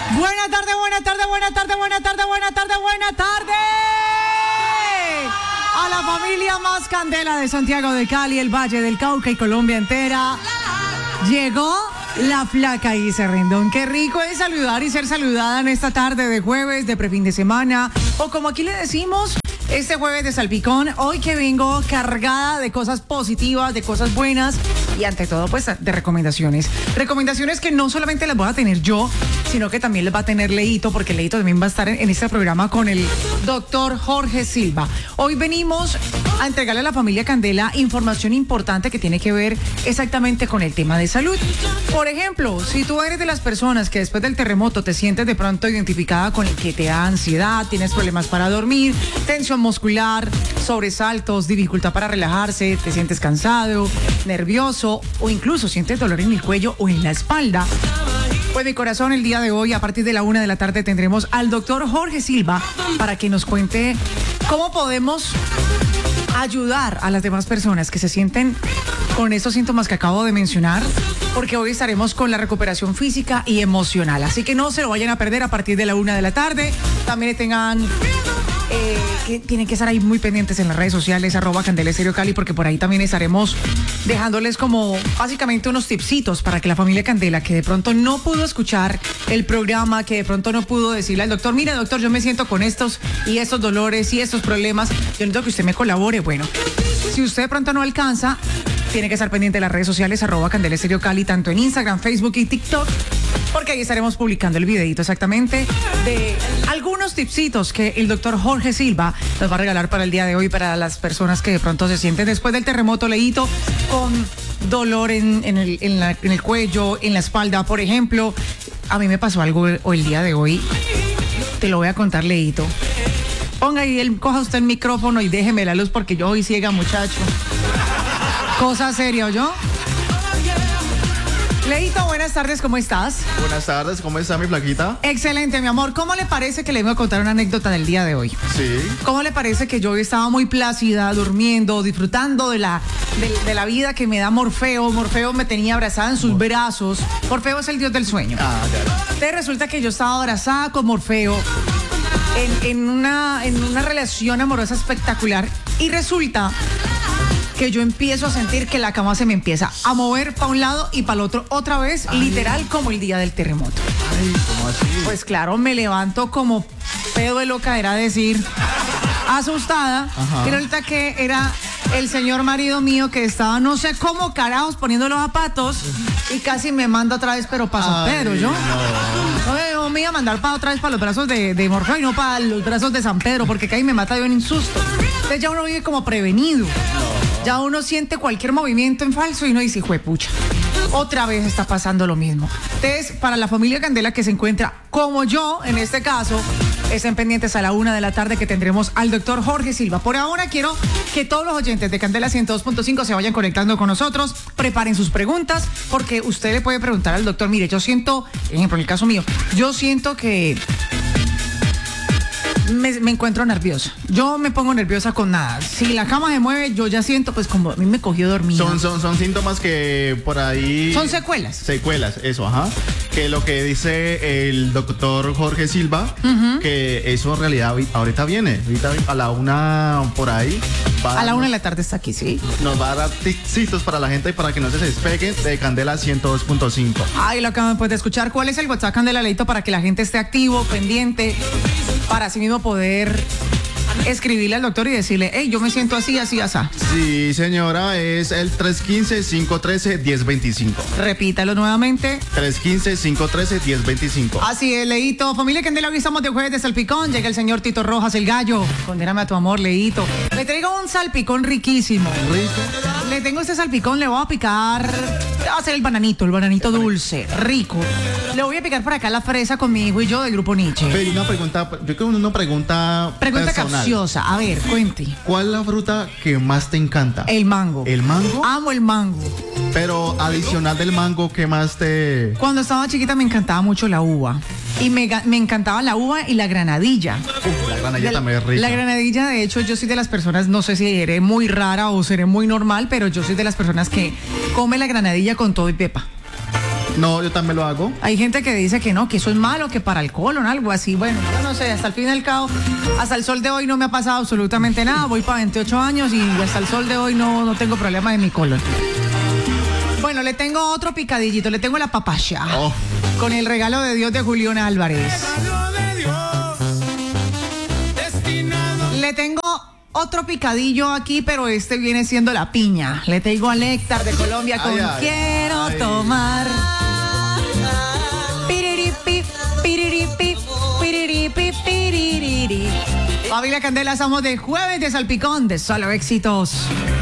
Buena tarde, buena tarde, buena tarde, buena tarde, buena tarde, buena tarde. A la familia más candela de Santiago de Cali, el Valle del Cauca y Colombia entera. Llegó la flaca Isa Rendón. Qué rico es saludar y ser saludada en esta tarde de jueves, de prefin de semana, o como aquí le decimos, este jueves de salpicón. Hoy que vengo cargada de cosas positivas, de cosas buenas y ante todo pues de recomendaciones. Recomendaciones que no solamente las voy a tener yo, sino que también les va a tener Leito, porque Leito también va a estar en este programa con el doctor Jorge Silva. Hoy venimos a entregarle a la familia Candela información importante que tiene que ver exactamente con el tema de salud. Por ejemplo, si tú eres de las personas que después del terremoto te sientes de pronto identificada con el que te da ansiedad, tienes problemas para dormir, tensión muscular, sobresaltos, dificultad para relajarse, te sientes cansado, nervioso o incluso sientes dolor en el cuello o en la espalda, pues mi corazón, el día de hoy a partir de la 1 de la tarde tendremos al doctor Jorge Silva para que nos cuente cómo podemos ayudar a las demás personas que se sienten con estos síntomas que acabo de mencionar, porque hoy estaremos con la recuperación física y emocional. Así que no se lo vayan a perder a partir de la 1 de la tarde. También tengan que tienen que estar ahí muy pendientes en las redes sociales, @CandelaEstereoCali, porque por ahí también estaremos dejándoles como básicamente unos tipsitos para que la familia Candela, que de pronto no pudo escuchar el programa, que de pronto no pudo decirle al doctor, mire doctor, yo me siento con estos y estos dolores y estos problemas, yo necesito que usted me colabore. Bueno, si usted de pronto no alcanza, tiene que estar pendiente de las redes sociales, @CandelaEstereoCali, tanto en Instagram, Facebook y TikTok, porque ahí estaremos publicando el videito exactamente de algunos tipsitos que el doctor Jorge Silva nos va a regalar para el día de hoy para las personas que de pronto se sienten después del terremoto, Leito, con dolor en el cuello, en la espalda, por ejemplo. A mí me pasó algo el día de hoy, te lo voy a contar, Leito. Ponga ahí, coja usted el micrófono y déjeme la luz porque yo soy ciega, muchacho. Cosa seria, ¿oyó? Leito, buenas tardes, ¿cómo estás? Buenas tardes, ¿cómo está mi flaquita? Excelente, mi amor. ¿Cómo le parece que le voy a contar una anécdota del día de hoy? Sí. ¿Cómo le parece que yo hoy estaba muy plácida, durmiendo, disfrutando de la vida que me da Morfeo? Morfeo me tenía abrazada en sus brazos. Morfeo es el dios del sueño. Ah, ya. Entonces resulta que yo estaba abrazada con Morfeo en una relación amorosa espectacular y resulta que yo empiezo a sentir que la cama se me empieza a mover para un lado y para el otro otra vez, literal como el día del terremoto. Ay, ¿cómo así? Pues claro, me levanto como pedo de loca, era decir, asustada. Ajá. Y resulta que era el señor marido mío que estaba no sé cómo carajos poniendo los zapatos y casi me manda otra vez, pero para San Pedro, ¿yo? No me iba a mandar para otra vez para los brazos de Morfeo y no para los brazos de San Pedro, porque casi me mata de un insusto. Entonces ya uno vive como prevenido. Ya uno siente cualquier movimiento en falso y uno dice, juepucha, otra vez está pasando lo mismo. Entonces, para la familia Candela que se encuentra como yo, en este caso, estén pendientes a la 1 de la tarde que tendremos al doctor Jorge Silva. Por ahora quiero que todos los oyentes de Candela 102.5 se vayan conectando con nosotros, preparen sus preguntas, porque usted le puede preguntar al doctor, mire, yo siento, ejemplo, en el caso mío, yo siento que me encuentro nerviosa. Yo me pongo nerviosa con nada. Si la cama se mueve, yo ya siento, pues como a mí me cogió dormida. Son síntomas que por ahí... Son secuelas. Secuelas, eso, ajá. Que lo que dice el doctor Jorge Silva, que eso en realidad ahorita viene. Ahorita a la 1 por ahí. A la 1 de la tarde está aquí, ¿sí? Nos va a dar tipsitos para la gente y para que no se despeguen de Candela 102.5. Ay, lo acaban de escuchar. ¿Cuál es el WhatsApp, Candela, Leito, para que la gente esté activo, pendiente, para así mismo poder escribirle al doctor y decirle, hey, yo me siento así, así, así? Sí, señora, es el 315-513-1025. Repítalo nuevamente. 315-513-1025. Así es, Leito. Familia Candela, hoy estamos de jueves de salpicón. Llega el señor Tito Rojas, el gallo. Condéname a tu amor, Leito. Le traigo un salpicón riquísimo. Rico. Le tengo este salpicón, le voy a picar, le voy a hacer el bananito dulce, rico. Le voy a picar por acá la fresa con mi hijo y yo del grupo Nietzsche. Pero una pregunta, yo creo que una pregunta personal. Capciosa. A ver, cuente. ¿Cuál es la fruta que más te encanta? El mango. ¿El mango? Amo el mango. Pero adicional del mango, ¿qué más te...? Cuando estaba chiquita me encantaba mucho la uva. Y me encantaba la uva y la granadilla. La granadilla también es rica. La granadilla, de hecho, yo soy de las personas, no sé si seré muy rara o seré muy normal, pero yo soy de las personas que come la granadilla con todo y pepa. No, yo también lo hago. Hay gente que dice que no, que eso es malo, que para el colon, algo así. Bueno, yo no sé, hasta el fin del cabo, hasta el sol de hoy no me ha pasado absolutamente nada. Voy para 28 años y hasta el sol de hoy no tengo problemas en mi colon. Bueno, le tengo otro picadillito, le tengo la papaya. Oh. Con el regalo de Dios de Julián Álvarez. Le tengo otro picadillo aquí, pero este viene siendo la piña. Le tengo al Néctar de Colombia con Quiero tomar. Piriripi, piriripi, piriripi, piririri. Familia Candela, somos de Jueves de Salpicón, de Solo Éxitos.